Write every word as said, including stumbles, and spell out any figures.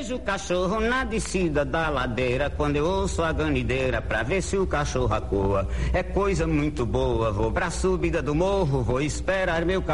vejo o cachorro na descida da ladeira, quando eu ouço a ganideira pra ver se o cachorro acoa. É coisa muito boa, vou pra subida do morro, vou esperar meu cachorro.